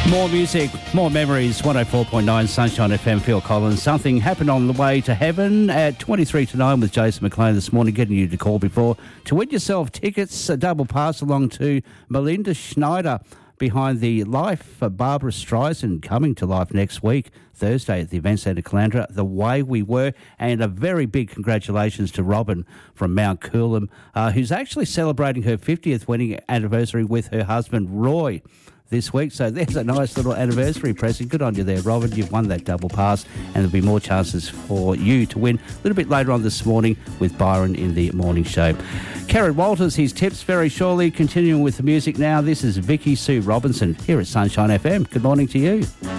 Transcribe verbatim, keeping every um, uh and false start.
More music, more memories. one oh four point nine Sunshine F M. Phil Collins. Something happened on the way to heaven at twenty-three to nine with Jason McLean this morning, getting you to call before to win yourself tickets, a double pass along to Melinda Schneider behind the Life of Barbara Streisand, coming to life next week, Thursday at the Event Centre Caloundra, The Way We Were. And a very big congratulations to Robin from Mount Coolum, uh, who's actually celebrating her fiftieth wedding anniversary with her husband Roy this week. So there's a nice little anniversary present. Good on you there, Robin. You've won that double pass, and there'll be more chances for you to win a little bit later on this morning with Byron in the morning show. Karen Walters, his tips very surely. Continuing with the music now, this is Vicky Sue Robinson here at Sunshine F M. Good morning to you.